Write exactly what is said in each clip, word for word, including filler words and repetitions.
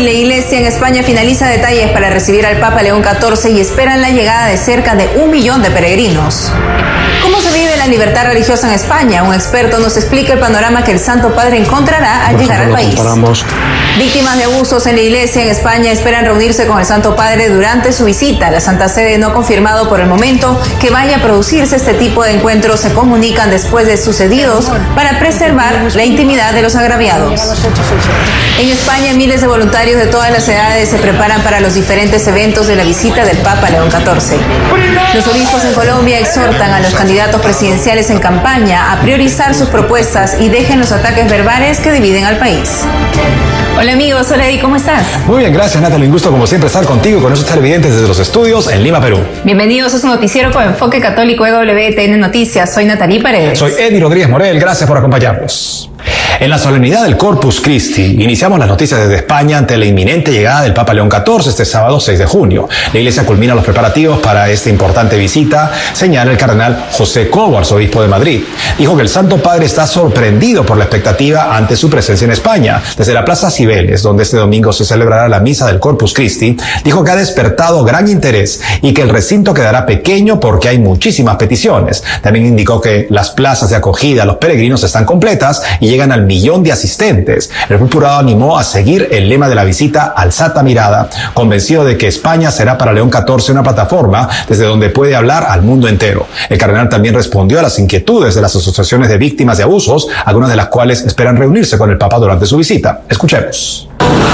Hoy la Iglesia en España finaliza detalles para recibir al Papa León catorce y esperan la llegada de cerca de un millón de peregrinos. ¿Cómo se vive la libertad religiosa en España? Un experto nos explica el panorama que el Santo Padre encontrará al llegar al país. Víctimas de abusos en la Iglesia en España esperan reunirse con el Santo Padre durante su visita. La Santa Sede no ha confirmado por el momento que vaya a producirse este tipo de encuentros. Se comunican después de sucedidos para preservar la intimidad de los agraviados. En España, miles de voluntarios de todas las edades se preparan para los diferentes eventos de la visita del Papa León catorce. Los obispos en Colombia exhortan a los candidatos presidenciales en campaña a priorizar sus propuestas y dejen los ataques verbales que dividen al país. Hola amigos, hola Eddie, ¿cómo estás? Muy bien, gracias Natalie, un gusto como siempre estar contigo con esos televidentes desde los estudios en Lima, Perú. Bienvenidos a su noticiero con enfoque católico de W T N Noticias, soy Natalie Paredes. Soy Eddie Rodríguez Morel, gracias por acompañarnos. En la solemnidad del Corpus Christi, iniciamos las noticias desde España ante la inminente llegada del Papa León catorce este sábado seis de junio. La Iglesia culmina los preparativos para esta importante visita, señala el cardenal José Cobo, arzobispo de Madrid. Dijo que el Santo Padre está sorprendido por la expectativa ante su presencia en España. Desde la Plaza Cibeles, donde este domingo se celebrará la misa del Corpus Christi, dijo que ha despertado gran interés y que el recinto quedará pequeño porque hay muchísimas peticiones. También indicó que las plazas de acogida a los peregrinos están completas y llegan al millón de asistentes. El purpurado animó a seguir el lema de la visita, Alzata Mirada, convencido de que España será para León catorce una plataforma desde donde puede hablar al mundo entero. El cardenal también respondió a las inquietudes de las asociaciones de víctimas de abusos, algunas de las cuales esperan reunirse con el Papa durante su visita. Escuchemos.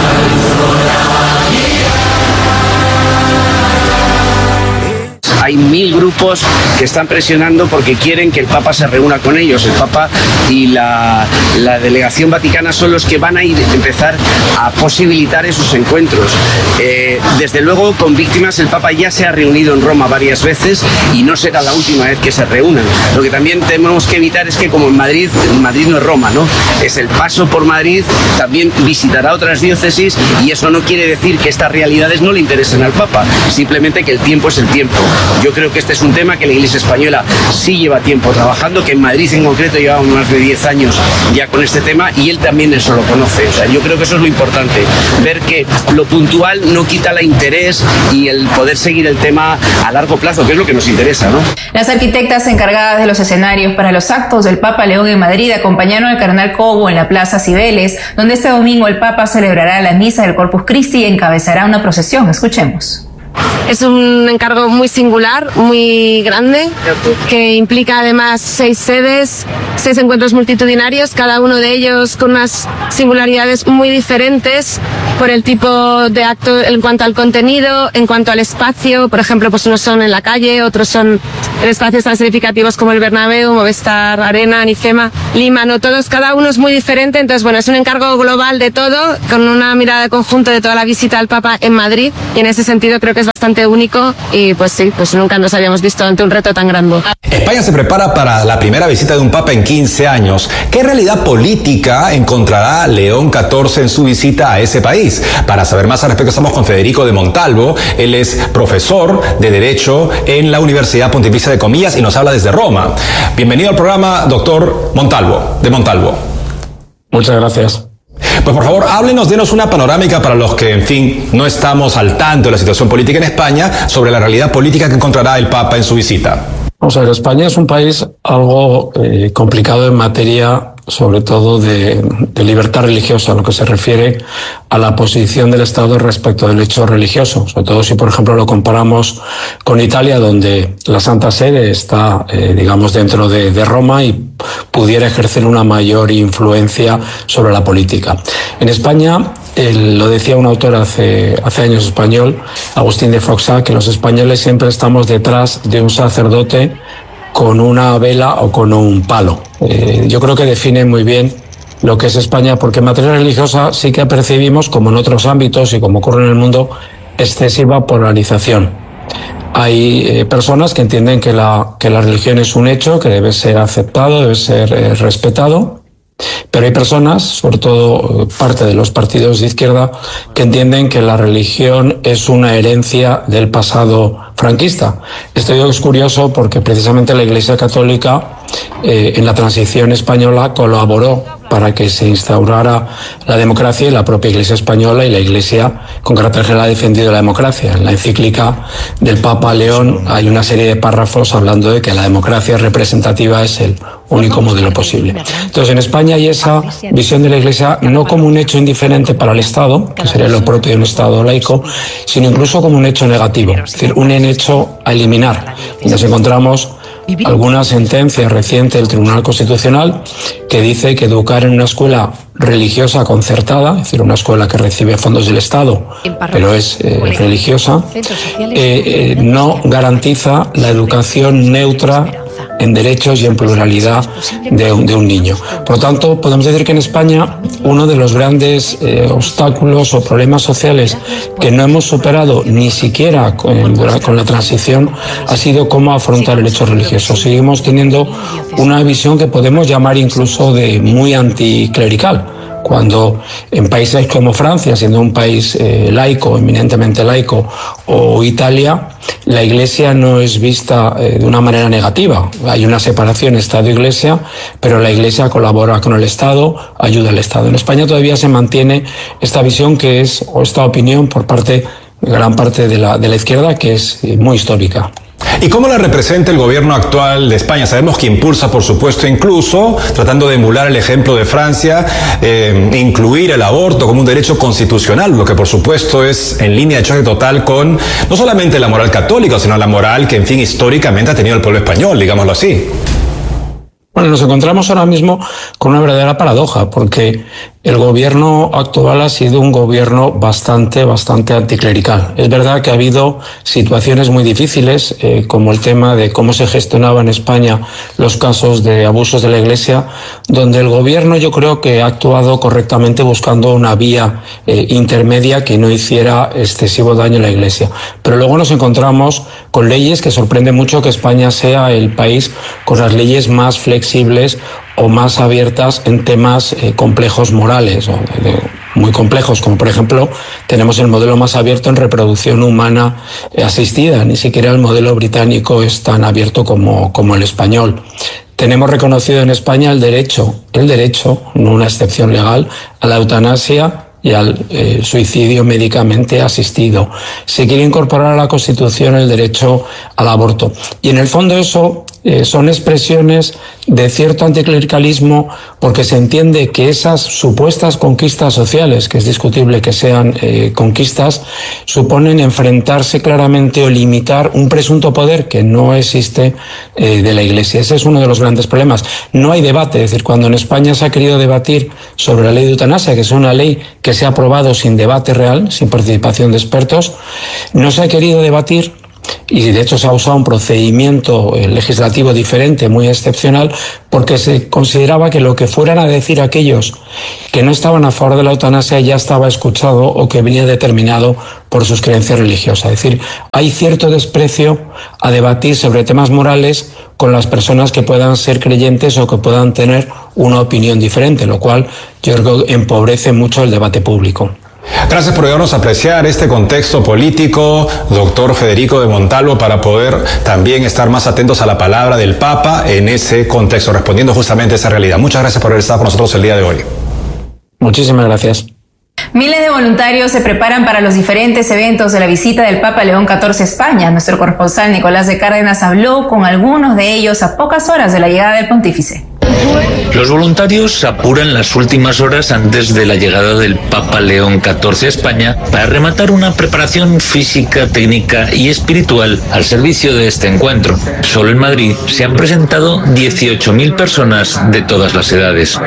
Hay mil grupos que están presionando porque quieren que el Papa se reúna con ellos. El Papa y la, la delegación vaticana son los que van a ir, empezar a posibilitar esos encuentros. Eh, desde luego, con víctimas el Papa ya se ha reunido en Roma varias veces y no será la última vez que se reúnan. Lo que también tenemos que evitar es que, como en Madrid, Madrid no es Roma, ¿no? Es el paso por Madrid, también visitará otras diócesis y eso no quiere decir que estas realidades no le interesen al Papa, simplemente que el tiempo es el tiempo. Yo creo que este es un tema que la Iglesia española sí lleva tiempo trabajando, que en Madrid en concreto llevamos más de diez años ya con este tema y él también eso lo conoce. O sea, yo creo que eso es lo importante, ver que lo puntual no quita el interés y el poder seguir el tema a largo plazo, que es lo que nos interesa, ¿no? Las arquitectas encargadas de los escenarios para los actos del Papa León en Madrid acompañaron al cardenal Cobo en la Plaza Cibeles, donde este domingo el Papa celebrará la misa del Corpus Christi y encabezará una procesión. Escuchemos. Es un encargo muy singular, muy grande, que implica además seis sedes, seis encuentros multitudinarios, cada uno de ellos con unas singularidades muy diferentes por el tipo de acto en cuanto al contenido, en cuanto al espacio. Por ejemplo, pues unos son en la calle, otros son en espacios tan significativos como el Bernabéu, Movistar Arena, Anicema, Lima, no todos, cada uno es muy diferente. Entonces, bueno, es un encargo global de todo, con una mirada de conjunto de toda la visita al Papa en Madrid, y en ese sentido creo que es bastante único y pues sí, pues nunca nos habíamos visto ante un reto tan grande. España se prepara para la primera visita de un Papa en quince años. ¿Qué realidad política encontrará León catorce en su visita a ese país? Para saber más al respecto estamos con Federico de Montalvo. Él es profesor de Derecho en la Universidad Pontificia de Comillas y nos habla desde Roma. Bienvenido al programa, doctor Montalvo, de Montalvo. Muchas gracias. Pues por favor, háblenos, denos una panorámica para los que, en fin, no estamos al tanto de la situación política en España sobre la realidad política que encontrará el Papa en su visita. Vamos a ver, España es un país algo eh, complicado en materia, sobre todo de, de libertad religiosa, en lo que se refiere a la posición del Estado respecto del hecho religioso. Sobre todo si, por ejemplo, lo comparamos con Italia, donde la Santa Sede está, eh, digamos, dentro de, de Roma y pudiera ejercer una mayor influencia sobre la política. En España, eh, lo decía un autor hace, hace años español, Agustín de Froxá, que los españoles siempre estamos detrás de un sacerdote con una vela o con un palo. Eh, yo creo que define muy bien lo que es España, porque en materia religiosa sí que percibimos, como en otros ámbitos y como ocurre en el mundo, excesiva polarización. Hay eh, personas que entienden que la, que la religión es un hecho, que debe ser aceptado, debe ser eh, respetado, pero hay personas, sobre todo eh, parte de los partidos de izquierda, que entienden que la religión es una herencia del pasado franquista. Esto es curioso porque precisamente la Iglesia Católica eh, en la transición española colaboró para que se instaurara la democracia, y la propia Iglesia española y la Iglesia con carácter general ha defendido la democracia. En la encíclica del Papa León hay una serie de párrafos hablando de que la democracia representativa es el único modelo posible. Entonces, en España hay esa visión de la Iglesia no como un hecho indiferente para el Estado, que sería lo propio de un Estado laico, sino incluso como un hecho negativo, es decir, un hecho a eliminar. Y nos encontramos alguna sentencia reciente del Tribunal Constitucional que dice que educar en una escuela religiosa concertada, es decir, una escuela que recibe fondos del Estado, pero es eh, religiosa, eh, eh, no garantiza la educación neutra en derechos y en pluralidad de un, de un niño. Por lo tanto, podemos decir que en España uno de los grandes eh, obstáculos o problemas sociales que no hemos superado ni siquiera con, con la transición ha sido cómo afrontar el hecho religioso. Seguimos teniendo una visión que podemos llamar incluso de muy anticlerical, cuando en países como Francia, siendo un país eh, laico, eminentemente laico, o Italia, la Iglesia no es vista eh, de una manera negativa. Hay una separación Estado-Iglesia, pero la Iglesia colabora con el Estado, ayuda al Estado. En España todavía se mantiene esta visión que es, o esta opinión por parte, gran parte de la, de la izquierda, que es eh, muy histórica. ¿Y cómo la representa el gobierno actual de España? Sabemos que impulsa, por supuesto, incluso, tratando de emular el ejemplo de Francia, eh, incluir el aborto como un derecho constitucional, lo que por supuesto es en línea de choque total con no solamente la moral católica, sino la moral que, en fin, históricamente ha tenido el pueblo español, digámoslo así. Bueno, nos encontramos ahora mismo con una verdadera paradoja, porque el gobierno actual ha sido un gobierno bastante, bastante anticlerical. Es verdad que ha habido situaciones muy difíciles, eh, como el tema de cómo se gestionaba en España los casos de abusos de la Iglesia, donde el gobierno yo creo que ha actuado correctamente buscando una vía eh, intermedia que no hiciera excesivo daño a la Iglesia. Pero luego nos encontramos con leyes que sorprende mucho que España sea el país con las leyes más flexibles o más abiertas en temas eh, complejos morales, o de, de, muy complejos, como por ejemplo tenemos el modelo más abierto en reproducción humana eh, asistida. Ni siquiera el modelo británico es tan abierto como, como el español. Tenemos reconocido en España el derecho, el derecho, no una excepción legal, a la eutanasia y al eh, suicidio médicamente asistido. Se quiere incorporar a la Constitución el derecho al aborto. Y en el fondo eso eh, son expresiones de cierto anticlericalismo, porque se entiende que esas supuestas conquistas sociales, que es discutible que sean eh, conquistas, suponen enfrentarse claramente o limitar un presunto poder que no existe eh, de la Iglesia. Ese es uno de los grandes problemas. No hay debate, es decir, cuando en España se ha querido debatir sobre la ley de eutanasia, que es una ley que se ha aprobado sin debate real, sin participación de expertos, no se ha querido debatir, y de hecho se ha usado un procedimiento legislativo diferente, muy excepcional, porque se consideraba que lo que fueran a decir aquellos que no estaban a favor de la eutanasia ya estaba escuchado o que venía determinado por sus creencias religiosas. Es decir, hay cierto desprecio a debatir sobre temas morales con las personas que puedan ser creyentes o que puedan tener una opinión diferente, lo cual yo creo que empobrece mucho el debate público. Gracias por ayudarnos a apreciar este contexto político, doctor Federico de Montalvo, para poder también estar más atentos a la palabra del Papa en ese contexto, respondiendo justamente a esa realidad. Muchas gracias por haber estado con nosotros el día de hoy. Muchísimas gracias. Miles de voluntarios se preparan para los diferentes eventos de la visita del Papa León catorce a España. Nuestro corresponsal Nicolás de Cárdenas habló con algunos de ellos a pocas horas de la llegada del pontífice. Los voluntarios apuran las últimas horas antes de la llegada del Papa León catorce a España para rematar una preparación física, técnica y espiritual al servicio de este encuentro. Solo en Madrid se han presentado dieciocho mil personas de todas las edades.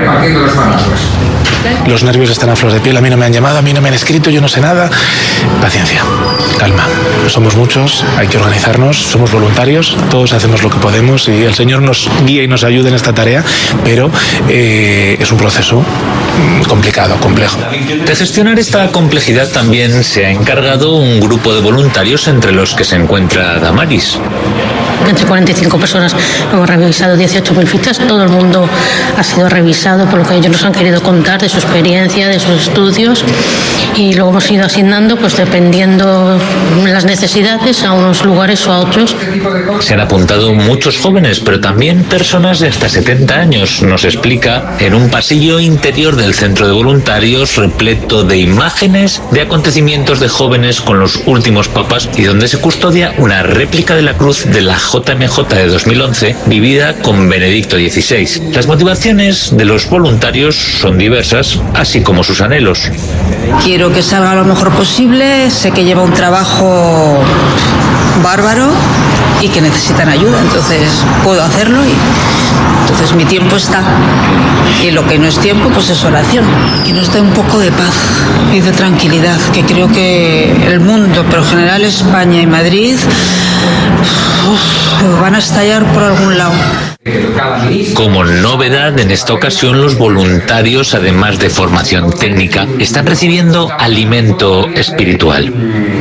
Los nervios están a flor de piel, a mí no me han llamado, a mí no me han escrito, yo no sé nada. Paciencia, calma. Somos muchos, hay que organizarnos, somos voluntarios, todos hacemos lo que podemos y el Señor nos guía y nos ayuda en esta tarea, pero eh, es un proceso complicado, complejo. De gestionar esta complejidad también se ha encargado un grupo de voluntarios, entre los que se encuentra Damaris. entre cuarenta y cinco personas, hemos revisado dieciocho mil fichas, todo el mundo ha sido revisado por lo que ellos nos han querido contar de su experiencia, de sus estudios, y luego hemos ido asignando, pues dependiendo las necesidades, a unos lugares o a otros. Se han apuntado muchos jóvenes, pero también personas de hasta setenta años, nos explica en un pasillo interior del centro de voluntarios repleto de imágenes de acontecimientos de jóvenes con los últimos papas y donde se custodia una réplica de la cruz de la J M J de dos mil once vivida con Benedicto dieciséis. Las motivaciones de los voluntarios son diversas, así como sus anhelos. Quiero que salga lo mejor posible, sé que lleva un trabajo bárbaro y que necesitan ayuda, entonces puedo hacerlo y entonces mi tiempo está. Y lo que no es tiempo, pues es oración. Que nos dé un poco de paz y de tranquilidad, que creo que el mundo, pero en general España y Madrid, uf, van a estallar por algún lado. Como novedad, en esta ocasión los voluntarios, además de formación técnica, están recibiendo alimento espiritual.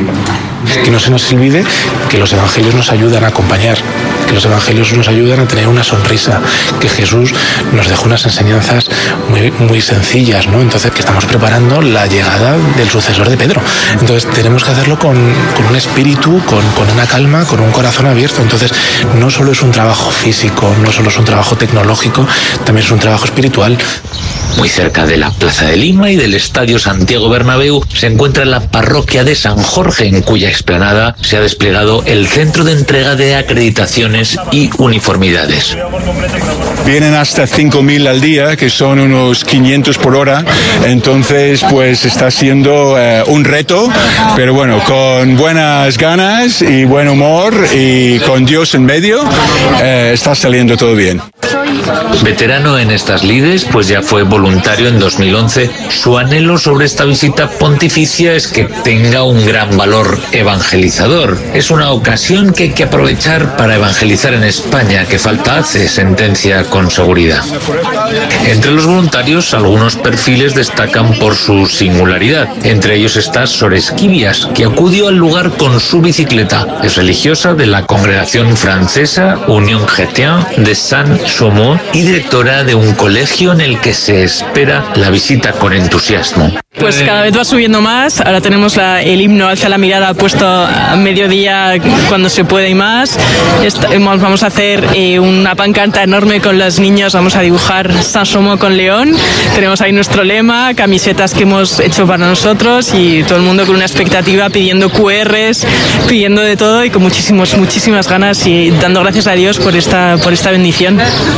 Que no se nos olvide que los evangelios nos ayudan a acompañar, que los evangelios nos ayudan a tener una sonrisa, que Jesús nos dejó unas enseñanzas muy, muy sencillas, ¿no? Entonces, que estamos preparando la llegada del sucesor de Pedro. Entonces, tenemos que hacerlo con, con un espíritu, con, con una calma, con un corazón abierto. Entonces, no solo es un trabajo físico, no solo es un trabajo tecnológico, también es un trabajo espiritual. Muy cerca de la Plaza de Lima y del Estadio Santiago Bernabéu se encuentra la parroquia de San Jorge, en cuya explanada se ha desplegado el centro de entrega de acreditaciones y uniformidades. Vienen hasta cinco mil al día, que son unos quinientos por hora, entonces pues está siendo eh, un reto, pero bueno, con buenas ganas y buen humor y con Dios en medio, eh, está saliendo todo bien. Veterano en estas lides, pues ya fue voluntario en dos mil once, su anhelo sobre esta visita pontificia es que tenga un gran valor evangelizador. Es una ocasión que hay que aprovechar para evangelizar en España, que falta hace, sentencia con seguridad. Entre los voluntarios, algunos perfiles destacan por su singularidad. Entre ellos está Sor Esquivias, que acudió al lugar con su bicicleta. Es religiosa de la congregación francesa Unión Chrétienne de Saint-Chaumont y directora de un colegio en el que se espera la visita con entusiasmo. Pues cada vez va subiendo más. Ahora tenemos la, el himno Alza la mirada puesto a mediodía cuando se puede y más. Estamos, vamos a hacer eh, una pancarta enorme con los niños. Vamos a dibujar Saint-Chaumont con león. Tenemos ahí nuestro lema, camisetas que hemos hecho para nosotros y todo el mundo con una expectativa, pidiendo cu erres, pidiendo de todo y con muchísimos, muchísimas ganas y dando gracias a Dios por esta, por esta bendición.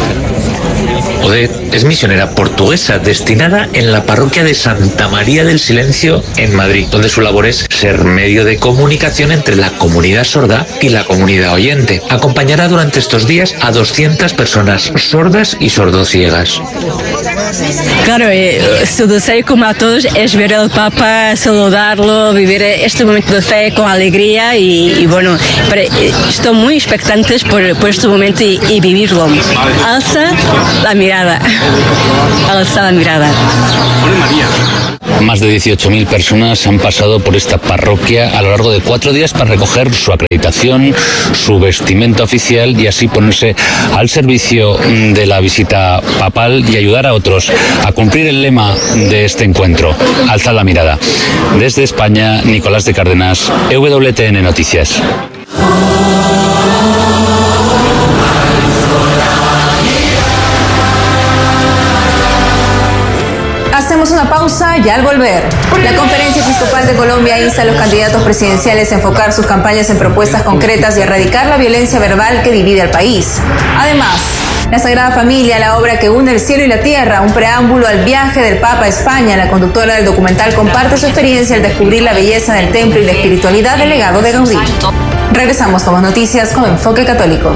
Odette es misionera portuguesa destinada en la parroquia de Santa María del Silencio en Madrid, donde su labor es ser medio de comunicación entre la comunidad sorda y la comunidad oyente. Acompañará durante estos días a doscientas personas sordas y sordociegas. Claro, su deseo como a todos es ver al Papa, saludarlo, vivir este momento de fe con alegría y, y bueno, pero estoy muy expectantes por, por este momento y, y vivirlo. Alza la mirada, alza la mirada. Más de dieciocho mil personas han pasado por esta parroquia a lo largo de cuatro días para recoger su acreditación, su vestimenta oficial y así ponerse al servicio de la visita papal y ayudar a otros a cumplir el lema de este encuentro, alza la mirada. Desde España, Nicolás de Cárdenas, E W T N Noticias. Hacemos una pausa y al volver, la Conferencia Episcopal de Colombia insta a los candidatos presidenciales a enfocar sus campañas en propuestas concretas y erradicar la violencia verbal que divide al país. Además, la Sagrada Familia, la obra que une el cielo y la tierra, un preámbulo al viaje del Papa a España. La conductora del documental comparte su experiencia al descubrir la belleza del templo y la espiritualidad del legado de Gaudí. Regresamos con más noticias con Enfoque Católico.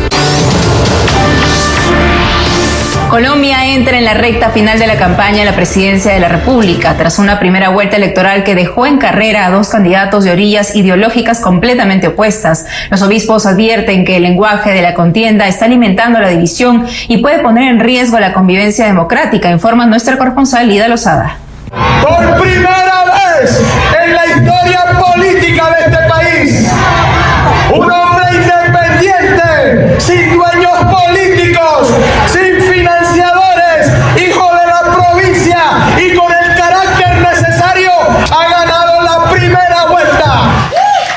Colombia entra en la recta final de la campaña a la presidencia de la República, tras una primera vuelta electoral que dejó en carrera a dos candidatos de orillas ideológicas completamente opuestas. Los obispos advierten que el lenguaje de la contienda está alimentando la división y puede poner en riesgo la convivencia democrática, informa nuestra corresponsal Lida Lozada. Por primera vez en la historia política de este país, un hombre independiente, sin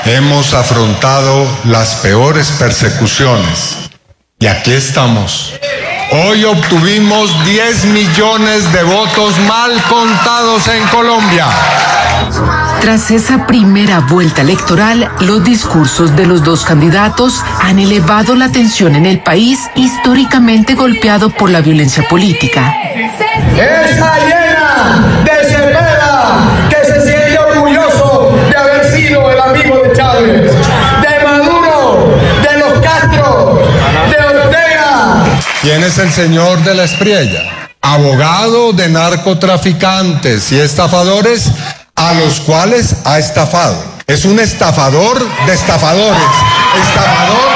hemos afrontado las peores persecuciones y aquí estamos. Hoy obtuvimos diez millones de votos mal contados en Colombia. Tras esa primera vuelta electoral, los discursos de los dos candidatos han elevado la tensión en el país históricamente golpeado por la violencia política. Esa llena de Cepeda, que se siente orgulloso de haber sido el amigo de Chávez, de Maduro, de los Castro, de Ortega. ¿Quién es el señor de la Espriella? Abogado de narcotraficantes y estafadores a los cuales ha estafado. Es un estafador de estafadores, estafador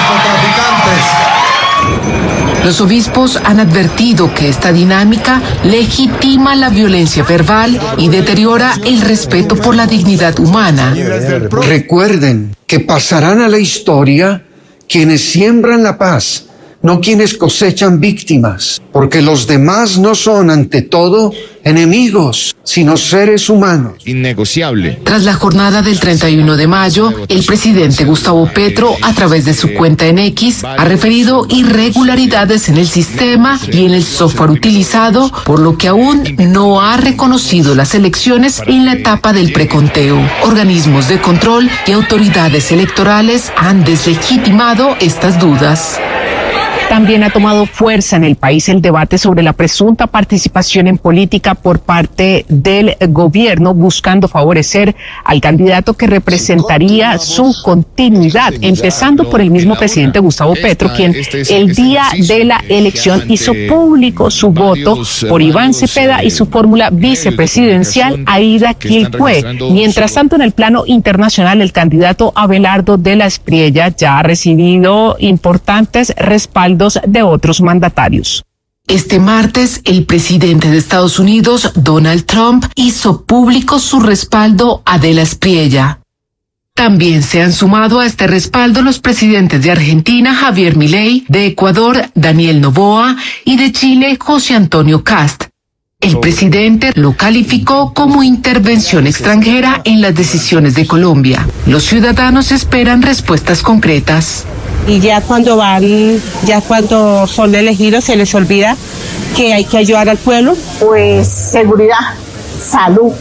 de narcotraficantes. Los obispos han advertido que esta dinámica legitima la violencia verbal y deteriora el respeto por la dignidad humana. Recuerden que pasarán a la historia quienes siembran la paz, no quienes cosechan víctimas, porque los demás no son, ante todo, enemigos, sino seres humanos. Innegociable. Tras la jornada del treinta y uno de mayo, el presidente Gustavo Petro, a través de su cuenta en X, ha referido irregularidades en el sistema y en el software utilizado, por lo que aún no ha reconocido las elecciones en la etapa del preconteo. Organismos de control y autoridades electorales han deslegitimado estas dudas. También ha tomado fuerza en el país el debate sobre la presunta participación en política por parte del gobierno, buscando favorecer al candidato que representaría su continuidad, empezando por el mismo presidente Gustavo Petro, quien el día de la elección hizo público su voto por Iván Cepeda y su fórmula vicepresidencial Aida Quilpué. Mientras tanto, en el plano internacional, el candidato Abelardo de la Espriella ya ha recibido importantes respaldos de otros mandatarios. Este martes, el presidente de Estados Unidos, Donald Trump, hizo público su respaldo a de la Espriella. También se han sumado a este respaldo los presidentes de Argentina, Javier Milei, de Ecuador, Daniel Noboa, y de Chile, José Antonio Kast. El presidente lo calificó como intervención extranjera en las decisiones de Colombia. Los ciudadanos esperan respuestas concretas. Y ya cuando van, ya cuando son elegidos se les olvida que hay que ayudar al pueblo. Pues seguridad, salud,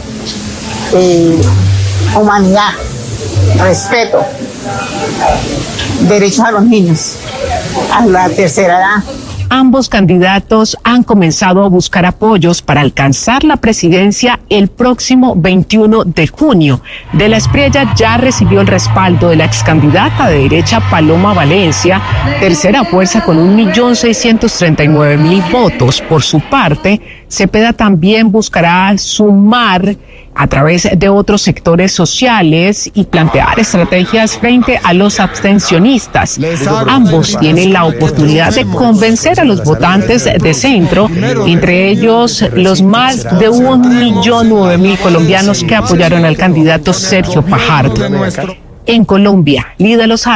eh, humanidad, respeto, derechos a los niños, a la tercera edad. Ambos candidatos han comenzado a buscar apoyos para alcanzar la presidencia el próximo veintiuno de junio. De la Espriella ya recibió el respaldo de la excandidata de derecha Paloma Valencia, tercera fuerza con un millón seiscientos treinta y nueve mil votos. Por su parte, Cepeda también buscará sumar a través de otros sectores sociales y plantear estrategias frente a los abstencionistas. Ambos tienen la oportunidad de convencer a los votantes de centro, entre ellos los más de un millón nueve mil colombianos que apoyaron al candidato Sergio Fajardo. En Colombia, Lida Lozada.